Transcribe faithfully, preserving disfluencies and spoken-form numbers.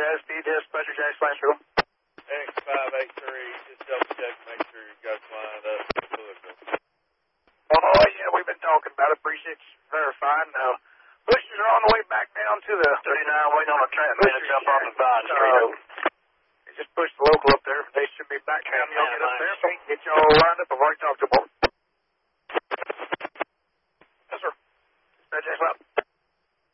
S D dispatcher, Jack Slasher. X five eight three, just double check, make sure you got lined up in Louisville. Oh, yeah, we've been talking about it. Appreciate you verifying. Uh, pushers are on the way back down to the thirty-nine, waiting on a Trent man to jump off the Vine Street. Uh, just push the local up there. They should be back down. Y'all get up there. Get y'all lined up. I've already talked to them.